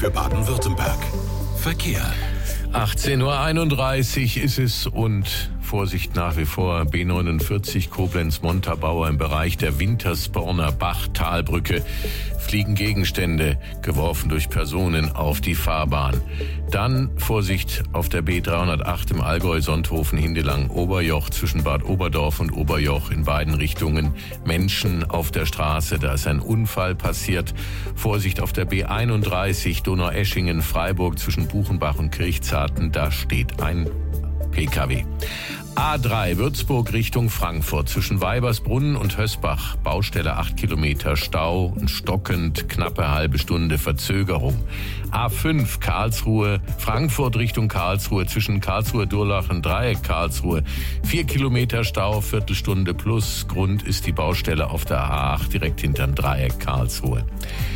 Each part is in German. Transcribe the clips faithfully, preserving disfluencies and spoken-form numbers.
für Baden-Württemberg. Verkehr. achtzehn Uhr einunddreißig ist es und Vorsicht nach wie vor B neunundvierzig Koblenz-Montabaur im Bereich der Wintersborner Bach-Talbrücke fliegen Gegenstände, geworfen durch Personen, auf die Fahrbahn. Dann Vorsicht auf der B dreihundertacht im Allgäu, Sonthofen, Hindelang, Oberjoch zwischen Bad Oberdorf und Oberjoch in beiden Richtungen. Menschen auf der Straße, da ist ein Unfall passiert. Vorsicht auf der B einunddreißig Donaueschingen, Freiburg zwischen Buchenbach und Kirchzarten, da steht ein P K W. A drei Würzburg Richtung Frankfurt zwischen Weibersbrunnen und Hösbach. Baustelle acht Kilometer Stau und stockend, knappe halbe Stunde Verzögerung. A fünf Karlsruhe, Frankfurt Richtung Karlsruhe zwischen Karlsruhe, Durlachen, Dreieck Karlsruhe. vier Kilometer Stau, Viertelstunde plus. Grund ist die Baustelle auf der A acht direkt hinterm Dreieck Karlsruhe.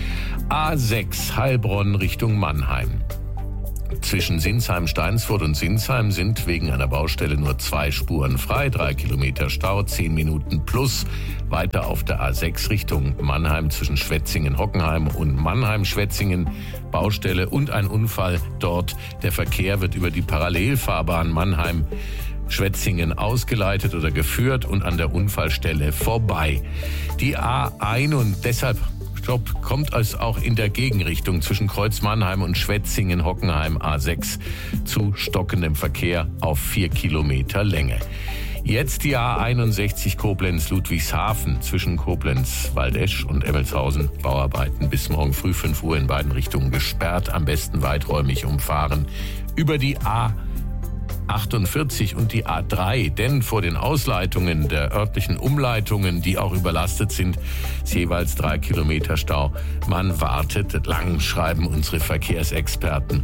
A sechs Heilbronn Richtung Mannheim. Zwischen Sinsheim, Steinsfurt und Sinsheim sind wegen einer Baustelle nur zwei Spuren frei. Drei Kilometer Stau, zehn Minuten plus. Weiter auf der A sechs Richtung Mannheim zwischen Schwetzingen, Hockenheim und Mannheim-Schwetzingen. Baustelle und ein Unfall dort. Der Verkehr wird über die Parallelfahrbahn Mannheim Schwetzingen ausgeleitet oder geführt und an der Unfallstelle vorbei. Die A eins und deshalb Stopp kommt es auch in der Gegenrichtung zwischen Kreuz Mannheim und Schwetzingen, Hockenheim A sechs zu stockendem Verkehr auf vier Kilometer Länge. Jetzt die A einundsechzig Koblenz-Ludwigshafen zwischen Koblenz, Waldesch und Emmelshausen. Bauarbeiten bis morgen früh fünf Uhr in beiden Richtungen gesperrt. Am besten weiträumig umfahren. Über die A achtundvierzig und die A drei, denn vor den Ausleitungen der örtlichen Umleitungen, die auch überlastet sind, ist jeweils drei Kilometer Stau. Man wartet lang, schreiben unsere Verkehrsexperten.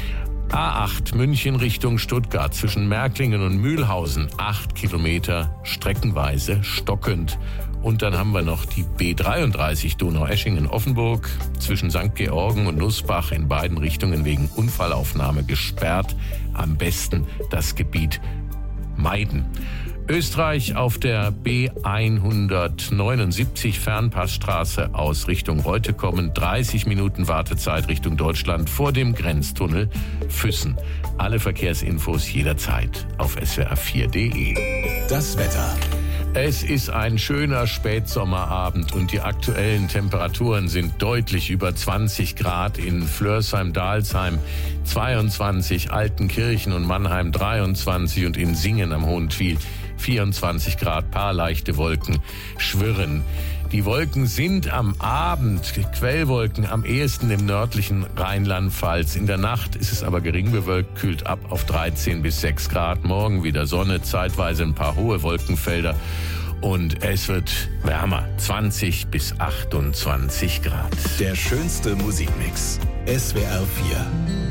A acht München Richtung Stuttgart zwischen Märklingen und Mühlhausen, acht Kilometer streckenweise stockend. Und dann haben wir noch die B dreiunddreißig Donaueschingen-Offenburg zwischen Sankt Georgen und Nussbach in beiden Richtungen wegen Unfallaufnahme gesperrt. Am besten das Gebiet meiden. Österreich auf der B hundertneunundsiebzig Fernpassstraße aus Richtung Reute kommen. dreißig Minuten Wartezeit Richtung Deutschland vor dem Grenztunnel Füssen. Alle Verkehrsinfos jederzeit auf S W R vier punkt de. Das Wetter. Es ist ein schöner Spätsommerabend und die aktuellen Temperaturen sind deutlich über zwanzig Grad in Flörsheim-Dalsheim, zweiundzwanzig, Altenkirchen und Mannheim dreiundzwanzig und in Singen am Hohentwiel vierundzwanzig Grad, paar leichte Wolken schwirren. Die Wolken sind am Abend, Quellwolken, am ehesten im nördlichen Rheinland-Pfalz. In der Nacht ist es aber gering bewölkt, kühlt ab auf dreizehn bis sechs Grad. Morgen wieder Sonne, zeitweise ein paar hohe Wolkenfelder. Und es wird wärmer, zwanzig bis achtundzwanzig Grad. Der schönste Musikmix. S W R vier.